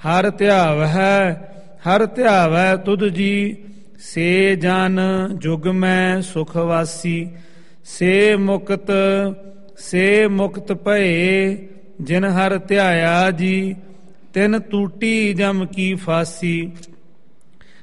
ਹਰ ਧਿਆਵਹਿ ਹਰ ਧਿਆਵੈ ਤੁਧ ਜੀ। ਸੇ ਜਨ ਜੁਗ ਮੈਂ ਸੁਖ ਵਾਸੀ। ਸੇ ਮੁਕਤ ਭਏ ਜਿਨ ਹਰ ਧਿਆਇਆ ਜੀ। ਤਿਨ ਟੂਟੀ ਜਮ ਕੀ ਫਾਸੀ।